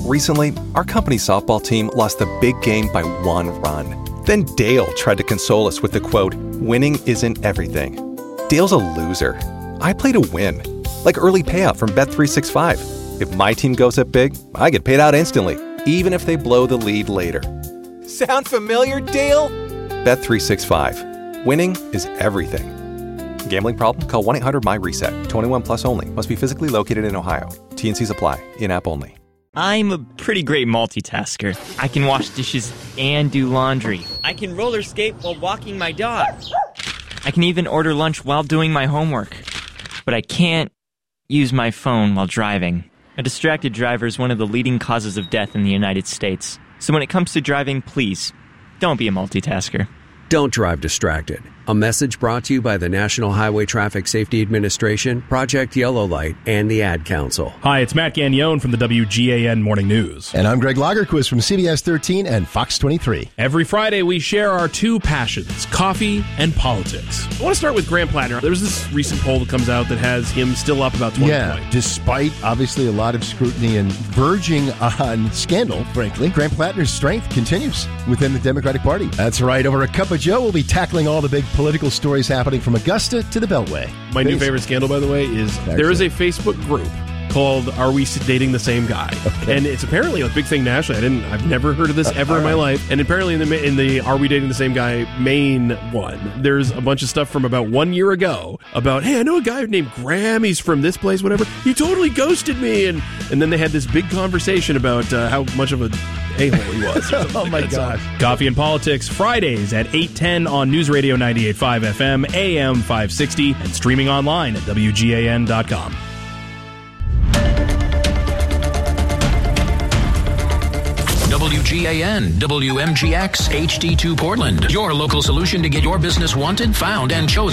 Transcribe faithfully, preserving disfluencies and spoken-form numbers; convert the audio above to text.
Recently, our company's softball team lost the big game by one run. Then Dale tried to console us with the quote, "Winning isn't everything." Dale's a loser. I play to win. Like early payout from Bet three sixty-five. If my team goes up big, I get paid out instantly, even if they blow the lead later. Sound familiar, Dale? Bet three sixty-five. Winning is everything. Gambling problem? Call one eight hundred M Y reset. twenty-one plus only. Must be physically located in Ohio. T N Cs apply. In-app only. I'm a pretty great multitasker. I can wash dishes and do laundry. I can roller skate while walking my dog. I can even order lunch while doing my homework. But I can't use my phone while driving. A distracted driver is one of the leading causes of death in the United States. So when it comes to driving, please, don't be a multitasker. Don't drive distracted. A message brought to you by the National Highway Traffic Safety Administration, Project Yellow Light, and the Ad Council. Hi, it's Matt Gagnon from the W G A N Morning News. And I'm Greg Lagerquist from C B S thirteen and Fox twenty-three. Every Friday, we share our two passions, coffee and politics. I want to start with Grant Plattner. There's this recent poll that comes out that has him still up about twenty Yeah, points. Despite, obviously, a lot of scrutiny and verging on scandal, frankly, Grant Plattner's strength continues within the Democratic Party. That's right. Over a cup of Joe, we'll be tackling all the big political stories happening from Augusta to the Beltway. My Please. new favorite scandal, by the way, is Excellent. there is a Facebook group called "Are We Dating the Same Guy?" Okay. And it's apparently a big thing nationally. I didn't, I've never heard of this ever uh, in my right. life. And apparently, in the in the "Are We Dating the Same Guy?" main one, there's a bunch of stuff from about one year ago about, hey, I know a guy named Graham. He's from this place, whatever. He totally ghosted me, and and then they had this big conversation about uh, how much of a a-hole he was. Oh, my That's gosh. all. Coffee and Politics, Fridays at eight ten on News Radio ninety-eight point five F M, A M five sixty, and streaming online at W G A N dot com. W G A N, W M G X, H D two Portland. Your local solution to get your business wanted, found, and chosen.